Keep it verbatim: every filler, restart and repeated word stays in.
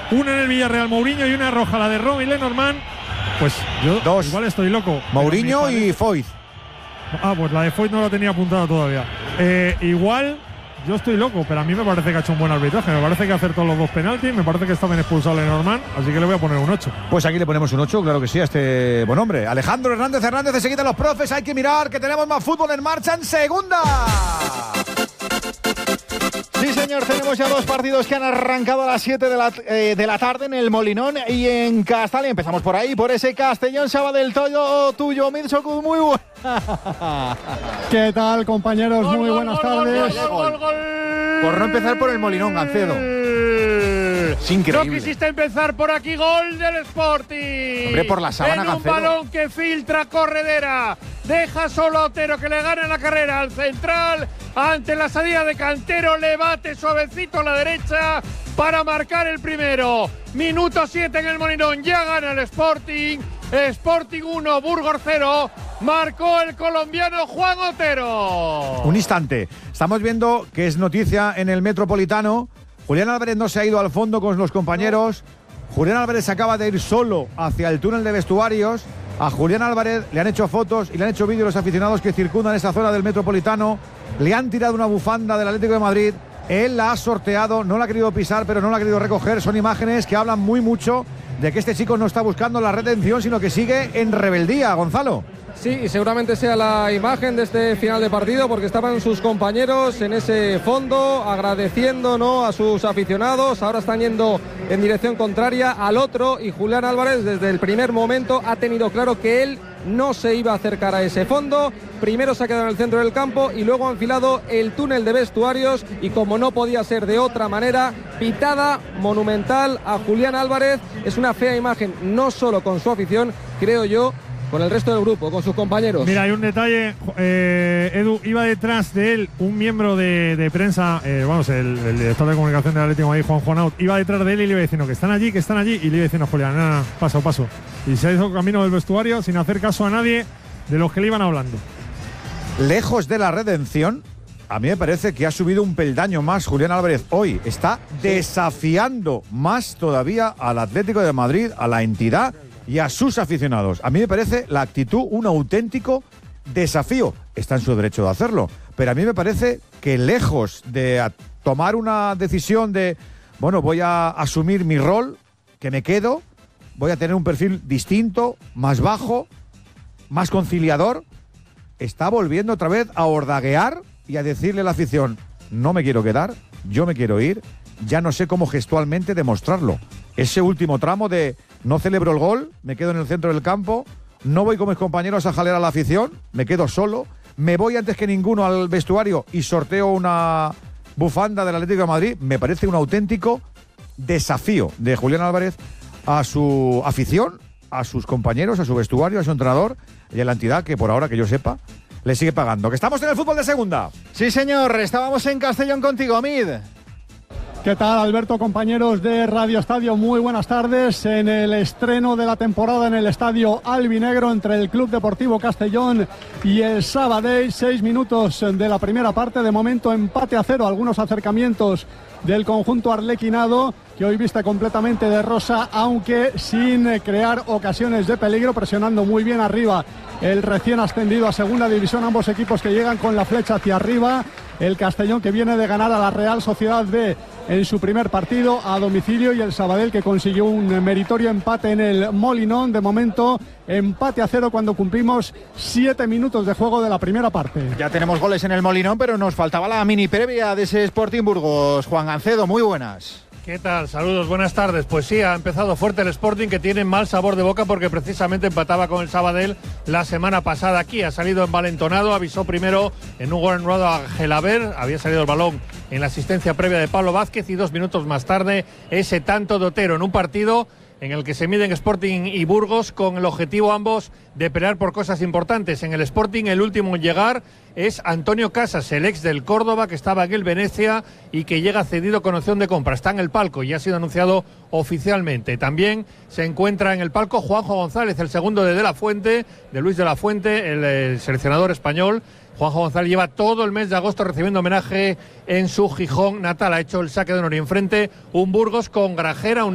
una en el Villarreal Mourinho y una roja, la de Robin Lenormand. Pues yo Dos. igual estoy loco. Mourinho y Foyt. Ah, pues la de Foyt no la tenía apuntada todavía. Eh, igual yo estoy loco, pero a mí me parece que ha hecho un buen arbitraje. Me parece que ha acertado los dos penaltis. Me parece que está bien expulsado Lenormand. Así que le voy a poner un ocho. Pues aquí le ponemos un ocho, claro que sí, a este buen hombre. Alejandro Hernández Hernández, de seguida los profes. Hay que mirar que tenemos más fútbol en marcha en segunda. Sí, señor, tenemos ya dos partidos que han arrancado a las siete de la, eh, de la tarde en el Molinón y en Castalia. Empezamos por ahí, por ese Castellón Sabadell, todo tuyo, Mirsokut, muy bueno. ¿Qué tal, compañeros? Gol, muy gol, buenas gol, tardes. Gol, gol, gol, gol. Por no empezar por el Molinón, Gancedo. Es increíble. No quisiste empezar por aquí, gol del Sporting. Hombre, por la sábana, en un Gancedo. balón que filtra corredera. Deja solo a Otero que le gana la carrera al central. Ante la salida de Cantero, le bate suavecito a la derecha para marcar el primero. Minuto siete en el Molinón, ya gana el Sporting. Sporting uno, Burgos cero. Marcó el colombiano Juan Otero. Un instante. Estamos viendo que es noticia en el Metropolitano. Julián Álvarez no se ha ido al fondo con los compañeros. Julián Álvarez se acaba de ir solo hacia el túnel de vestuarios. A Julián Álvarez le han hecho fotos y le han hecho vídeos los aficionados que circundan esa zona del Metropolitano. Le han tirado una bufanda del Atlético de Madrid. Él la ha sorteado, no la ha querido pisar, pero no la ha querido recoger. Son imágenes que hablan muy mucho de que este chico no está buscando la redención, sino que sigue en rebeldía, Gonzalo. Sí, y seguramente sea la imagen de este final de partido, porque estaban sus compañeros en ese fondo agradeciendo, ¿no?, a sus aficionados. Ahora están yendo en dirección contraria al otro y Julián Álvarez desde el primer momento ha tenido claro que él no se iba a acercar a ese fondo. Primero se ha quedado en el centro del campo y luego ha enfilado el túnel de vestuarios y, como no podía ser de otra manera, pitada monumental a Julián Álvarez. Es una fea imagen, no solo con su afición, creo yo, con el resto del grupo, con sus compañeros. Mira, hay un detalle, eh, Edu, iba detrás de él un miembro de, de prensa, eh, vamos, el, el director de comunicación del Atlético de Madrid, Juan Juanaut, iba detrás de él y le iba diciendo que están allí, que están allí, y le iba diciendo a Julián, nada, paso, paso. Y se ha ido camino del vestuario sin hacer caso a nadie de los que le iban hablando. Lejos de la redención, a mí me parece que ha subido un peldaño más Julián Álvarez hoy. Está desafiando más todavía al Atlético de Madrid, a la entidad y a sus aficionados. A mí me parece la actitud un auténtico desafío. Está en su derecho de hacerlo, pero a mí me parece que lejos de tomar una decisión de, bueno, voy a asumir mi rol, que me quedo, voy a tener un perfil distinto, más bajo, más conciliador, está volviendo otra vez a ordaguear y a decirle a la afición, no me quiero quedar, yo me quiero ir, ya no sé cómo gestualmente demostrarlo. Ese último tramo de no celebro el gol, me quedo en el centro del campo, no voy con mis compañeros a jalear a la afición, me quedo solo, me voy antes que ninguno al vestuario y sorteo una bufanda del Atlético de Madrid. Me parece un auténtico desafío de Julián Álvarez a su afición, a sus compañeros, a su vestuario, a su entrenador y a la entidad que, por ahora que yo sepa, le sigue pagando. Que estamos en el fútbol de segunda. Sí, señor, estábamos en Castellón contigo, Mid. ¿Qué tal, Alberto, compañeros de Radio Estadio? Muy buenas tardes. En el estreno de la temporada en el Estadio Albinegro entre el Club Deportivo Castellón y el Sabadell, seis minutos de la primera parte. De momento empate a cero, algunos acercamientos del conjunto arlequinado, que hoy viste completamente de rosa, aunque sin crear ocasiones de peligro, presionando muy bien arriba el recién ascendido a segunda división. Ambos equipos que llegan con la flecha hacia arriba. El Castellón, que viene de ganar a la Real Sociedad B en su primer partido a domicilio, y el Sabadell, que consiguió un meritorio empate en el Molinón. De momento empate a cero cuando cumplimos siete minutos de juego de la primera parte. Ya tenemos goles en el Molinón, pero nos faltaba la mini previa de ese Sporting Burgos. Juan Gancedo, muy buenas. ¿Qué tal? Saludos, buenas tardes. Pues sí, ha empezado fuerte el Sporting, que tiene mal sabor de boca porque precisamente empataba con el Sabadell la semana pasada aquí. Ha salido envalentonado, avisó primero en un gol anulado a Gelaber, había salido el balón en la asistencia previa de Pablo Vázquez, y dos minutos más tarde ese tanto de Otero en un partido en el que se miden Sporting y Burgos con el objetivo ambos de pelear por cosas importantes. En el Sporting el último en llegar es Antonio Casas, el ex del Córdoba, que estaba en el Venecia y que llega cedido con opción de compra. Está en el palco y ha sido anunciado oficialmente. También se encuentra en el palco Juanjo González, el segundo de De La Fuente, de Luis de la Fuente, el, el seleccionador español. Juanjo González lleva todo el mes de agosto recibiendo homenaje en su Gijón natal. Ha hecho el saque de honor y enfrente un Burgos con Grajera, un